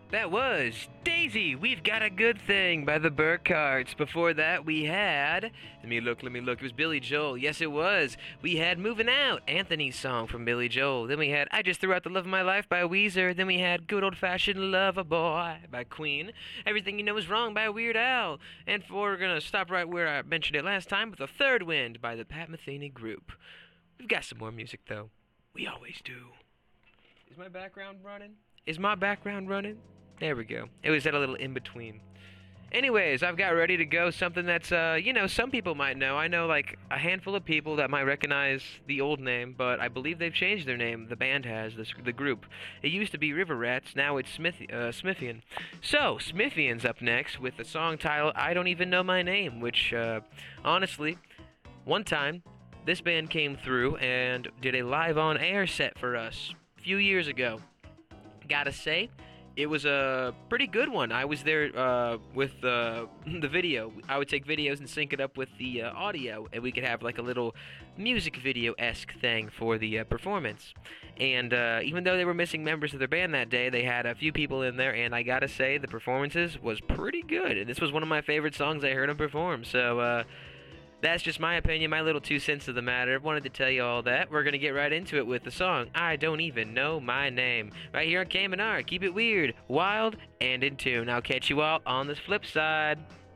That was Daisy, We've Got a Good Thing by the Burkharts. Before that, we had. Let me look. It was Billy Joel. Yes, it was. We had Moving Out, Anthony's song from Billy Joel. Then we had I Just Threw Out the Love of My Life by Weezer. Then we had Good Old Fashioned Lover Boy by Queen. Everything You Know Is Wrong by Weird Al. And we're going to stop right where I mentioned it last time with The Third Wind by the Pat Metheny Group. We've got some more music, though. We always do. Is my background running? Is my background running? There we go. It was at a little in between. Anyways, I've got ready to go something that's, some people might know. I know, like, a handful of people that might recognize the old name, but I believe they've changed their name. The band has, the group. It used to be River Rats, now it's Smithian. So, Smithian's up next with the song titled I Don't Even Know My Name, which, honestly, one time, this band came through and did a live on air set for us a few years ago. Gotta say, it was a pretty good one. I was there with the video. I would take videos and sync it up with the audio, and we could have like a little music video-esque thing for the performance. And even though they were missing members of their band that day, they had a few people in there, and I gotta say, the performances was pretty good. And this was one of my favorite songs I heard them perform. So, that's just my opinion, my little 2 cents of the matter. Wanted to tell you all that. We're going to get right into it with the song, I Don't Even Know My Name. Right here on Cayman R. Keep it weird, wild, and in tune. I'll catch you all on the flip side.